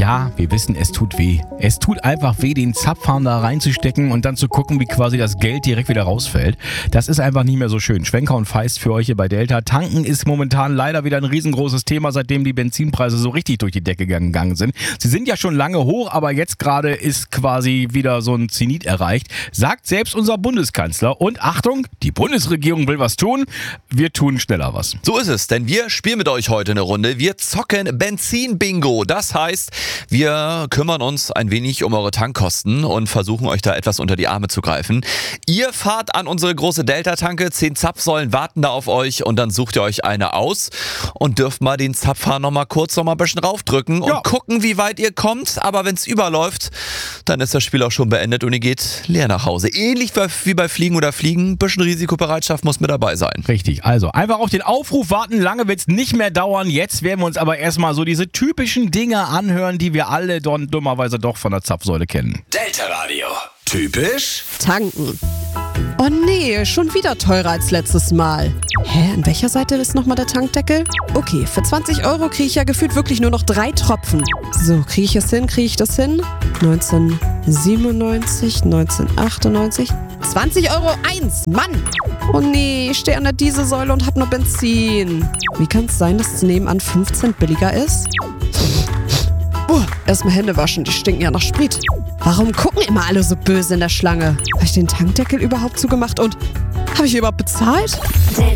Ja, wir wissen, es tut weh. Es tut einfach weh, den Zapfhahn da reinzustecken und dann zu gucken, wie quasi das Geld direkt wieder rausfällt. Das ist einfach nicht mehr so schön. Schwenker und Feist für euch hier bei Delta. Tanken ist momentan leider wieder ein riesengroßes Thema, seitdem die Benzinpreise so richtig durch die Decke gegangen sind. Sie sind ja schon lange hoch, aber jetzt gerade ist quasi wieder so ein Zenit erreicht, sagt selbst unser Bundeskanzler. Und Achtung, die Bundesregierung will was tun. Wir tun schneller was. So ist es, denn wir spielen mit euch heute eine Runde. Wir zocken Benzin-Bingo. Das heißt, wir kümmern uns ein wenig um eure Tankkosten und versuchen euch da etwas unter die Arme zu greifen. Ihr fahrt an unsere große Delta-Tanke, 10 Zapfsäulen warten da auf euch und dann sucht ihr euch eine aus und dürft mal den Zapfhahn noch mal ein bisschen raufdrücken und gucken, wie weit ihr kommt. Aber wenn es überläuft, dann ist das Spiel auch schon beendet und ihr geht leer nach Hause. Ähnlich wie bei Fliegen oder Fliegen, ein bisschen Risikobereitschaft muss mit dabei sein. Richtig, also einfach auf den Aufruf warten, lange wird es nicht mehr dauern. Jetzt werden wir uns aber erstmal so diese typischen Dinge anhören, die wir alle dummerweise doch von der Zapfsäule kennen. Delta Radio. Typisch? Tanken. Oh nee, schon wieder teurer als letztes Mal. Hä, an welcher Seite ist nochmal der Tankdeckel? Okay, für 20 € kriege ich ja gefühlt wirklich nur noch 3 Tropfen. So, kriege ich das hin? 1997, 1998, 20 € 1, Mann! Oh nee, ich stehe an der Dieselsäule und hab nur Benzin. Wie kann es sein, dass es nebenan 5 Cent billiger ist? Erstmal Hände waschen, die stinken ja nach Sprit. Warum gucken immer alle so böse in der Schlange? Habe ich den Tankdeckel überhaupt zugemacht und habe ich überhaupt bezahlt?